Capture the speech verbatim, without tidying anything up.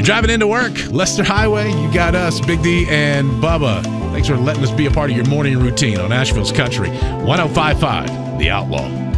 driving into work, Leicester Highway, you got us, Big D and Bubba. Thanks for letting us be a part of your morning routine on Asheville's Country. one oh five point five, The Outlaw.